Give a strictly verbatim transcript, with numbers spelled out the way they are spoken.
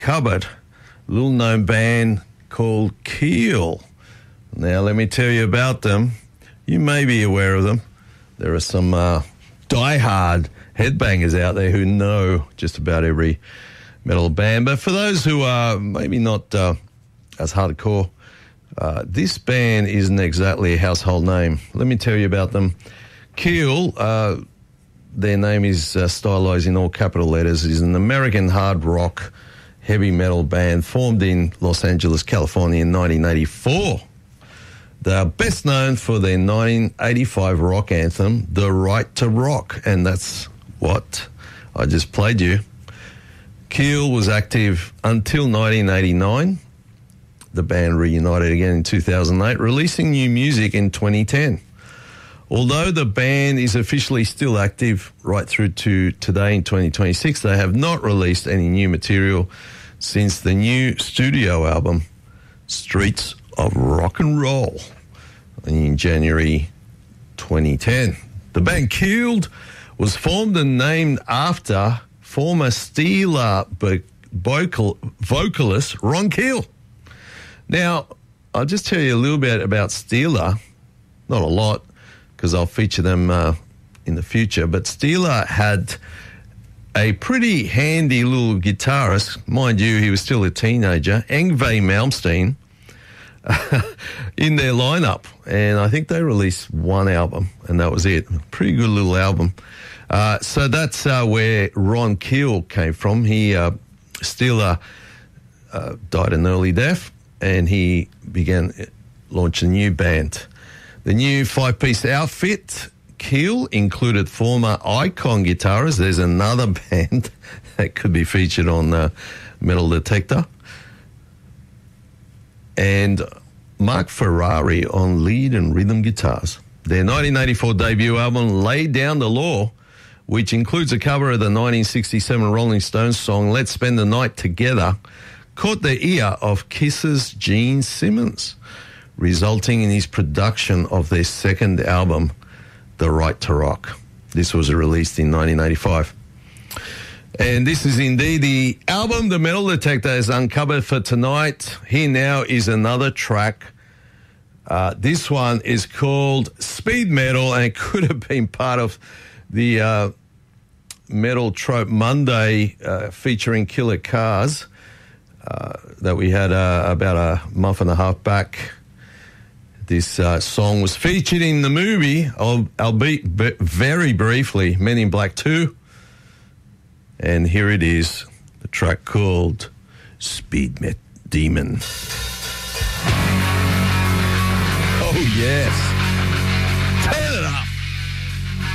cupboard, a little known band called Keel. Now, let me tell you about them. You may be aware of them. There are some uh, diehard headbangers out there who know just about every metal band. But for those who are maybe not uh, as hardcore, uh, this band isn't exactly a household name. Let me tell you about them. Keel, uh, their name is uh, stylized in all capital letters, is an American hard rock heavy metal band formed in Los Angeles, California in nineteen eighty-four. They are best known for their nineteen eighty-five rock anthem, The Right to Rock, and that's what I just played you. Keel was active until nineteen eighty-nine. The band reunited again in two thousand eight, releasing new music in twenty ten. Although the band is officially still active right through to today in twenty twenty-six, they have not released any new material since the new studio album, Streets of Rock and Roll, in January twenty ten. The band Keel was formed and named after former Steeler vocal, vocalist Ron Keel. Now, I'll just tell you a little bit about Steeler, not a lot, because I'll feature them uh, in the future, but Steeler had a pretty handy little guitarist. Mind you, he was still a teenager, Yngwie Malmsteen, in their lineup, and I think they released one album, and that was it. Pretty good little album. Uh, so that's uh, where Ron Keel came from. He uh, Steeler uh, died an early death, and he began launching a new band. The new five-piece outfit, Keel, included former Icon guitarist. There's another band that could be featured on uh, Metal Detector. And Mark Ferrari on lead and rhythm guitars. Their nineteen eighty-four debut album, Lay Down the Law, which includes a cover of the nineteen sixty-seven Rolling Stones song Let's Spend the Night Together, caught the ear of Kiss's Gene Simmons, resulting in his production of their second album, The Right to Rock. This was released in nineteen eighty-five. And this is indeed the album the Metal Detector has uncovered for tonight. Here now is another track. Uh, this one is called Speed Metal, and it could have been part of the uh, Metal Trope Monday uh, featuring Killer Cars uh, that we had uh, about a month and a half back. This uh, song was featured in the movie, albeit b- very briefly, Men in Black two. And here it is, the track called Speed Met Demon. Oh, yes.